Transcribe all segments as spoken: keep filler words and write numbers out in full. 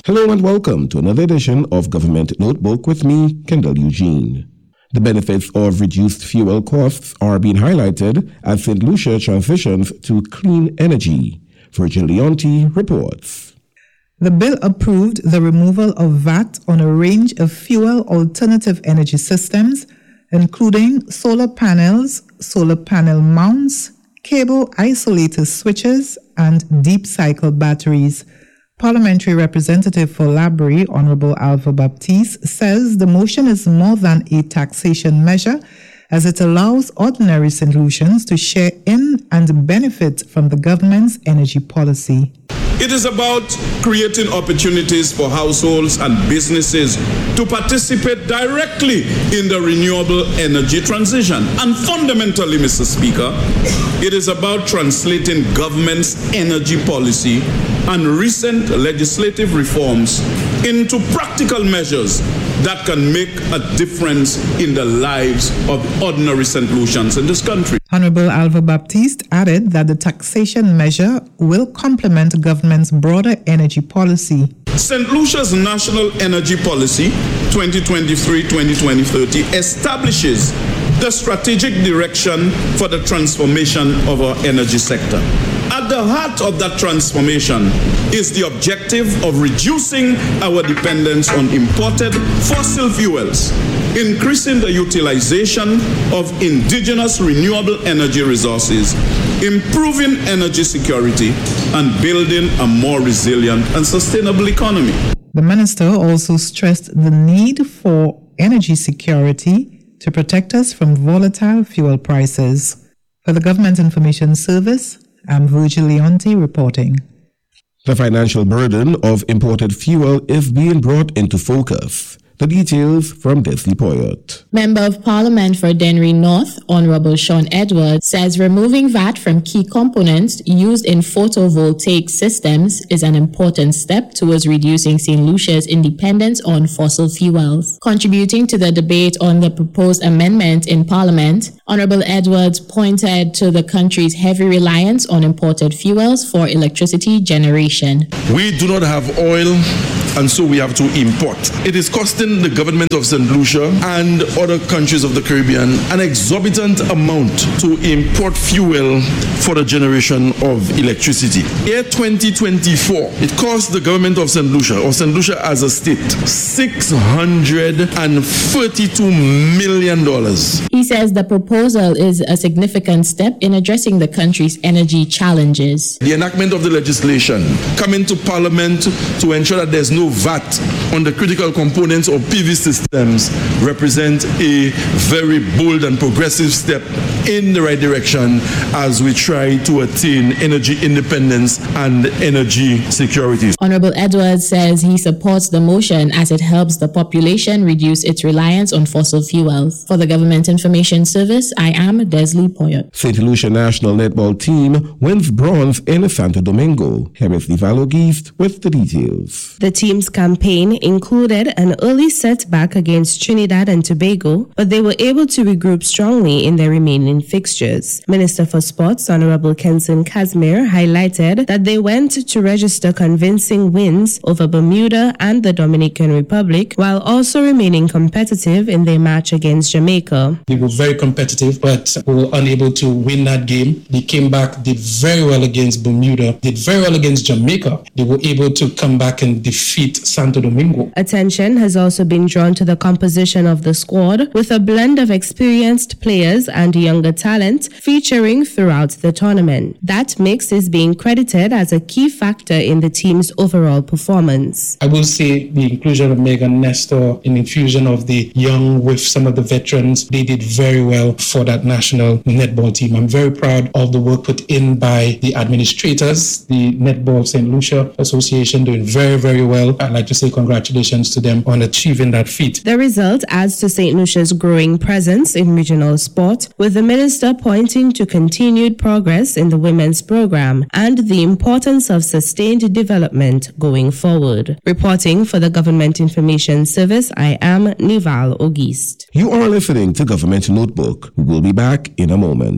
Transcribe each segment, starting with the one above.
Hello and welcome to another edition of Government Notebook with me, Kendall Eugene. The benefits of reduced fuel costs are being highlighted as Saint Lucia transitions to clean energy. Virgil Leonti reports. The bill approved the removal of V A T on a range of fuel alternative energy systems, including solar panels, solar panel mounts, cable isolator switches, and deep cycle batteries. Parliamentary Representative for Labrie, Honorable Alva Baptiste, says the motion is more than a taxation measure, as it allows ordinary Saint Lucians to share in and benefit from the government's energy policy. It is about creating opportunities for households and businesses to participate directly in the renewable energy transition. And fundamentally, Mister Speaker, it is about translating government's energy policy and recent legislative reforms into practical measures that can make a difference in the lives of ordinary Saint Lucians in this country. Honorable Alva Baptiste added that the taxation measure will complement government's broader energy policy. Saint Lucia's National Energy Policy twenty twenty-three to twenty thirty establishes the strategic direction for the transformation of our energy sector. At the heart of that transformation is the objective of reducing our dependence on imported fossil fuels, increasing the utilization of indigenous renewable energy resources, improving energy security, and building a more resilient and sustainable economy. The minister also stressed the need for energy security to protect us from volatile fuel prices. For the Government Information Service, I'm Virgil Leonti reporting. The financial burden of imported fuel is being brought into focus. The details from Desley Poyot. Member of Parliament for Dennery North, Honorable Sean Edwards, says removing V A T from key components used in photovoltaic systems is an important step towards reducing Saint Lucia's independence on fossil fuels. Contributing to the debate on the proposed amendment in Parliament, Honorable Edwards pointed to the country's heavy reliance on imported fuels for electricity generation. We do not have oil, and so we have to import. It is costing the government of Saint Lucia and other countries of the Caribbean an exorbitant amount to import fuel for the generation of electricity. Year twenty twenty-four, it cost the government of Saint Lucia, or Saint Lucia as a state, six hundred thirty-two million dollars. He says the proposal is a significant step in addressing the country's energy challenges. The enactment of the legislation coming to Parliament to ensure that there's no V A T on the critical components of P V systems represent a very bold and progressive step in the right direction as we try to attain energy independence and energy security. Honorable Edwards says he supports the motion as it helps the population reduce its reliance on fossil fuels. For the Government Information Service, I am Desley Poyot. Saint Lucia national netball team wins bronze in Santo Domingo. Here is Nivalo Geist with the details. The team's campaign included an early setback against Trinidad and Tobago, but they were able to regroup strongly in their remaining fixtures. Minister for Sports, Honorable Kenson Casimir, highlighted that they went to register convincing wins over Bermuda and the Dominican Republic, while also remaining competitive in their match against Jamaica. They were very competitive, but were unable to win that game. They came back, did very well against Bermuda, did very well against Jamaica. They were able to come back and defeat Santo Domingo. Attention has also been drawn to the composition of the squad, with a blend of experienced players and younger talent featuring throughout the tournament. That mix is being credited as a key factor in the team's overall performance. I will say the inclusion of Megan Nestor, an infusion of the young with some of the veterans, they did very well for that national netball team. I'm very proud of the work put in by the administrators, the Netball Saint Lucia Association doing very, very well. I'd like to say congratulations to them on achieving that feat. The result adds to Saint Lucia's growing presence in regional sport, with the minister pointing to continued progress in the women's program and the importance of sustained development going forward. Reporting for the Government Information Service, I am Nival Auguste. You are listening to Government Notebook. We will be back in a moment.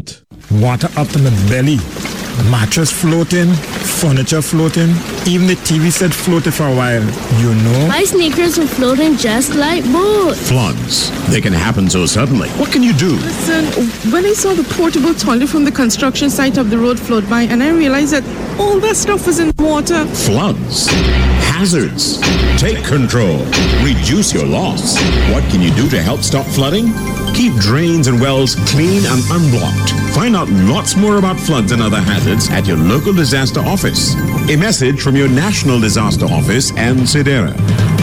water up in the belly, mattress floating, furniture floating, even the T V set floated for a while, you know? My sneakers were floating just like boats. Floods, they can happen so suddenly. What can you do? Listen, when I saw the portable toilet from the construction site of the road float by, and I realized that all that stuff was in water. Floods, hazards. Take control. Reduce your loss. What can you do to help stop flooding? Keep drains and wells clean and unblocked. Find out lots more about floods and other hazards at your local disaster office. A message from your National Disaster Office and SEDERA.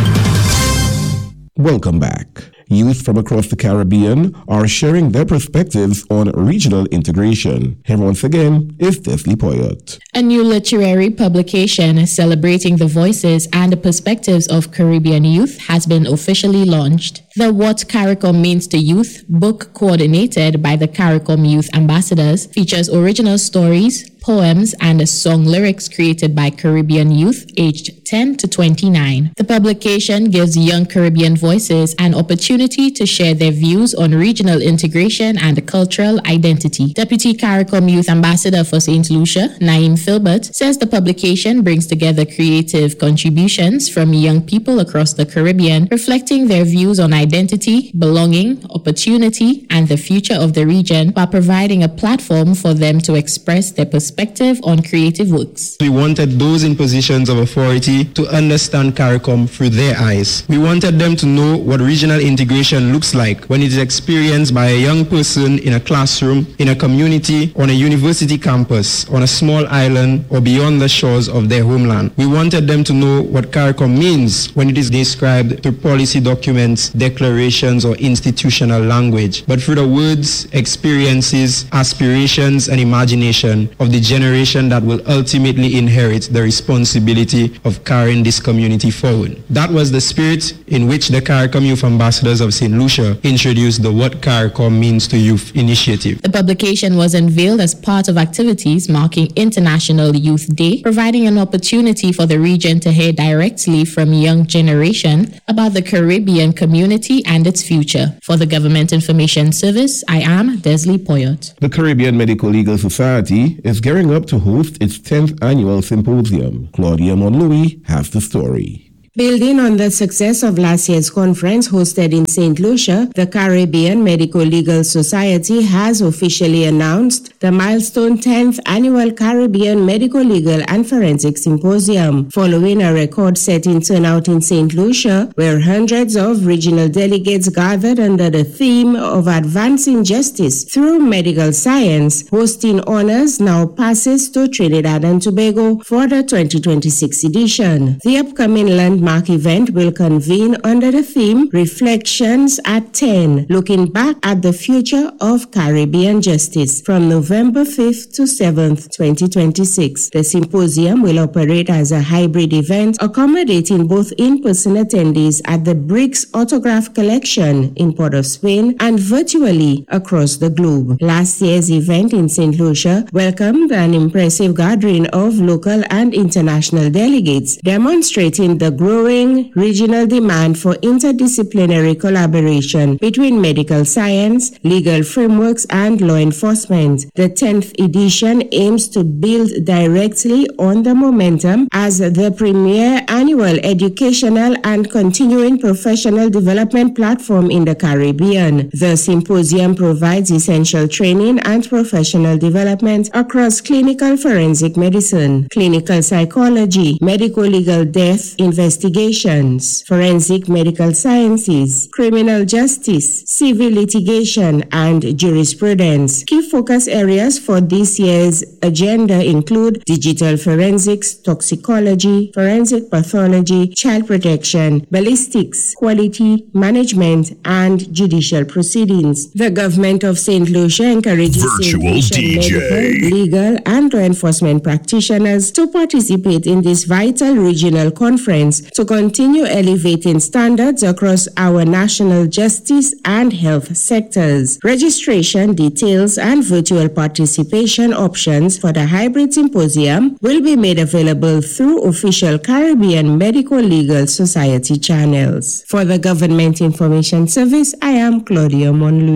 Welcome back. Youth from across the Caribbean are sharing their perspectives on regional integration. Here once again is Desley Poyot. A new literary publication celebrating the voices and the perspectives of Caribbean youth has been officially launched. The What CARICOM Means to Youth book, coordinated by the CARICOM Youth Ambassadors, features original stories, poems, and song lyrics created by Caribbean youth aged ten to twenty-nine. The publication gives young Caribbean voices an opportunity to share their views on regional integration and cultural identity. Deputy CARICOM Youth Ambassador for Saint Lucia, Naeem Filbert, says the publication brings together creative contributions from young people across the Caribbean, reflecting their views on identity, belonging, opportunity, and the future of the region, while providing a platform for them to express their perspective on creative works. We wanted those in positions of authority to understand CARICOM through their eyes. We wanted them to know what regional integration looks like when it is experienced by a young person in a classroom, in a community, on a university campus, on a small island, or beyond the shores of their homeland. We wanted them to know what CARICOM means when it is described through policy documents, declarations, or institutional language, but through the words, experiences, aspirations, and imagination of the generation that will ultimately inherit the responsibility of carrying this community forward. That was the spirit in which the CARICOM Youth Ambassadors of Saint Lucia introduced the What CARICOM Means to Youth initiative. The publication was unveiled as part of activities marking International Youth Day, providing an opportunity for the region to hear directly from young generation about the Caribbean community and its future. For the Government Information Service, I am Desley Poyot. The Caribbean Medical Legal Society is gearing up to host its tenth annual symposium. Claudia Monlouis has the story. Building on the success of last year's conference hosted in Saint Lucia, the Caribbean Medical Legal Society has officially announced the milestone tenth Annual Caribbean Medical Legal and Forensic Symposium, following a record-setting turnout in Saint Lucia, where hundreds of regional delegates gathered under the theme of advancing justice through medical science. Hosting honors now passes to Trinidad and Tobago for the twenty twenty-six edition. The upcoming landmark event will convene under the theme Reflections at ten, looking back at the future of Caribbean justice, from November fifth to seventh, twenty twenty-six. The symposium will operate as a hybrid event, accommodating both in-person attendees at the Briggs Autograph Collection in Port of Spain and virtually across the globe. Last year's event in Saint Lucia welcomed an impressive gathering of local and international delegates, demonstrating the growing regional demand for interdisciplinary collaboration between medical science, legal frameworks, and law enforcement. The tenth edition aims to build directly on the momentum as the premier annual educational and continuing professional development platform in the Caribbean. The symposium provides essential training and professional development across clinical forensic medicine, clinical psychology, medical legal death investigations, forensic medical sciences, criminal justice, civil litigation, and jurisprudence. Key focus areas for this year's agenda include digital forensics, toxicology, forensic pathology, child protection, ballistics, quality management, and judicial proceedings. The government of Saint Lucia encourages Virtual D J, medical, legal, and law enforcement practitioners to participate in this vital regional conference to continue elevating standards across our national justice and health sectors. Registration details and virtual participation options for the hybrid symposium will be made available through official Caribbean Medical Legal Society channels. For the Government Information Service, I am Claudia Monlouis.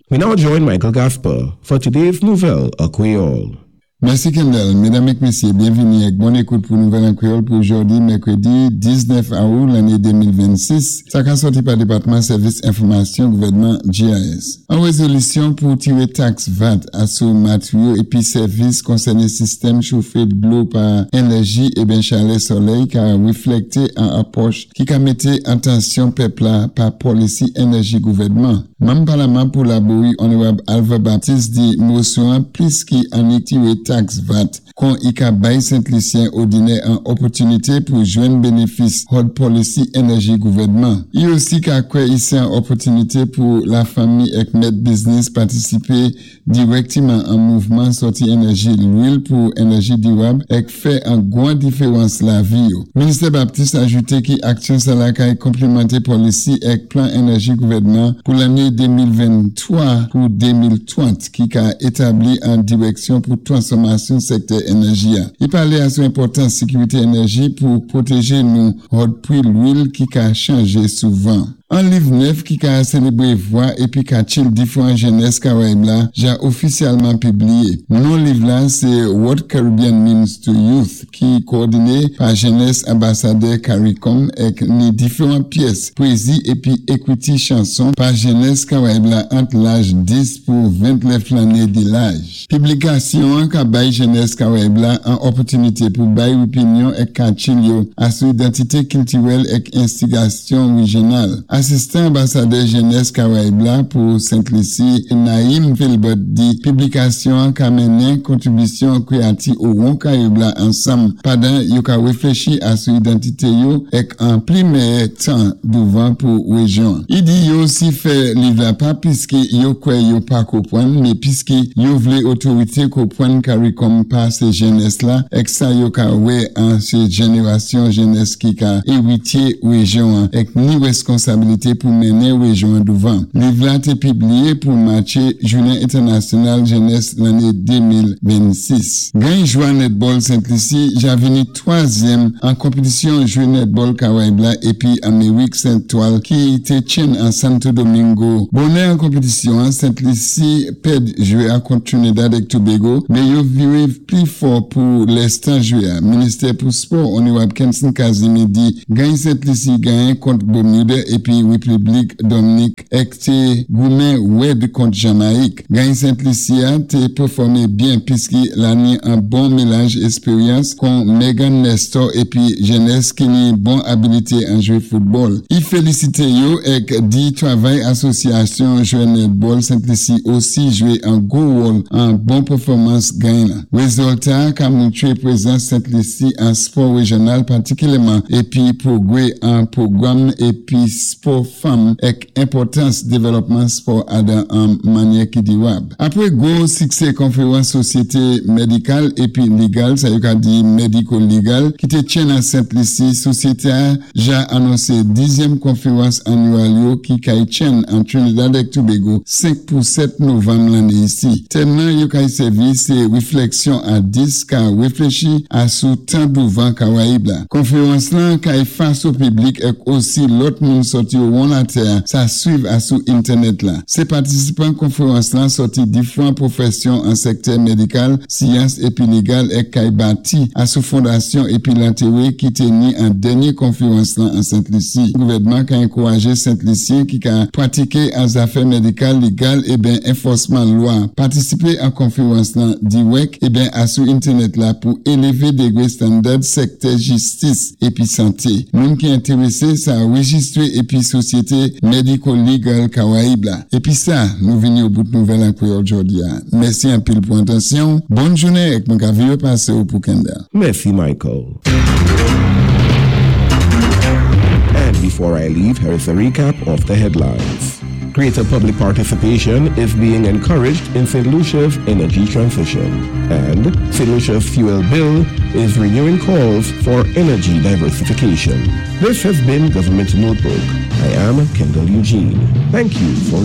We now join Michael Gasper for today's Nouvelle en Creole. Merci Kendall. Mesdames et messieurs, bienvenue avec bonne écoute pour Nouvelle en Créole pour aujourd'hui, mercredi dix-neuf août l'année deux mille vingt-six. Ça a sorti par le département service information gouvernement G I S. En résolution pour tirer taxe V A T à sous matériaux et puis services concernant système chauffé de l'eau par énergie et bien chalet soleil qui a reflété en approche qui a mis en tension peuple par policy énergie gouvernement. Même parlement pour la bouille, honorable Alva Baptiste dit motion plus qui en tiré taxe V A T qu'on y a bail Saint-Lucien ordinaire en opportunité pour joindre bénéfice hot policy énergie gouvernement. Il y a aussi qu'à quoi ici en opportunité pour la famille et mettre business participer directement en mouvement sorti énergie l'huile pour énergie durable et fait en grande différence la vie. Ministère Baptiste a ajouté que action salaka est complémenté policy et plan énergie gouvernement pour l'année deux mille vingt-trois pour deux mille trente qui a établi en direction pour transformation secteur énergie. Il parlait à son importance sécurité énergie pour protéger nous hors prix l'huile qui a changé souvent. Un livre neuf qui a célébré voix et puis qu'a différents jeunesse Caraïbes j'ai officiellement publié. Mon livre là c'est What Caribbean Means to Youth qui est coordonné par jeunesse ambassadeur CARICOM avec les différentes pièces, poésie et puis equity chansons par jeunesse Caraïbes entre l'âge dix pour vingt-neuf l'année de l'âge. Publication qu'a bail jeunesse Caraïbes en opportunité pour bail opinion et catchilio à son identité culturelle et instigation régionale. Assistant ambassadeur jeunesse Caraïbes pour Saint-Lucie, Naïm Philbert dit publication qu'a mené contribution créative au Rond Caraïbes ensemble pendant yo qu'a réfléchi à son identité yo et en premier temps devant pour région. Il dit yo aussi fait livre pas puisque yo quoi yo pas comprendre mais puisque yo voulait autorité comprendre CARICOM par ces jeunesse là et ça yo qu'a ouais en ces génération jeunesse qui qu'a héritier région et ni responsabilité pour mener région devant. Livre a été publié pour matcher Journée internationale jeunesse l'année deux mille vingt-six. Gagne joueur netball Saint-Lucie, j'ai venu troisième en compétition joueur netball Caraïbes et puis Amérique Centrale qui était tient en Santo Domingo. Bonnet en compétition, Saint-Lucie perd jouer à contre Trinidad et Tobago, mais yo viré plus fort pour l'instant joueur. Ministère pour sport, honorable Kenson Kazimi dit gagne Saint-Lucie gagne contre Bermuda et puis République Dominique Ecte Goumen Wed contre Jamaïque. Gagne Saint-Lucie a été performé bien puisque l'année un bon mélange expérience con Megan Nestor et puis jeunesse qui a bon habilité en jouer football. Il félicite yo et dit travail association jouer netball Saint-Lucie aussi jouer un gros rôle en bon performance gagne. Résultat qu'a montré présence Saint-Lucie en sport régional particulièrement et puis progrès en programme et puis sport femmes avec importance développement sport à en manière qui durable. Après gros succès conférence société médicale et puis légale, ça y a dit médico-légal qui te tient à Saint-Lucie, société a déjà annoncé dixième conférence annuelle qui a tient en Trinidad et Tobago cinq pour sept novembre l'année ici. Tellement y a servi c'est réflexion à dix qu'a réfléchi à sous temps d'ouvant Caraïbes. Conférence là qu'a face au public et aussi l'autre monde sorti au monde à terre, ça suit à sous internet là. Ces participants conférence là sorti différentes professions en secteur médical, sciences et puis légal et qui bâti à sous fondation et puis l'intérêt qui tenait en dernière conférence là en Saint-Lucie. Le gouvernement qui a encouragé Saint-Lucien qui a pratiqué en affaires médicales légales et bien enforcement loi. Participer en conférence là direct et bien à sous internet là pour élever des standards secteur justice et puis santé. Même qui est intéressé ça enregistré et puis société médico-légal Caraïbes là. Et puis ça, nous venons au bout de nouvelle en aujourd'hui. Merci un peu pour l'attention. Bonne journée et mon cavalier passer au Pukenda. Merci Michael. And before I leave, here is a recap of the headlines. Greater public participation is being encouraged in Saint Lucia's energy transition, and Saint Lucia's fuel bill is renewing calls for energy diversification. This has been Government Notebook. I am Kendall Eugene. Thank you for listening.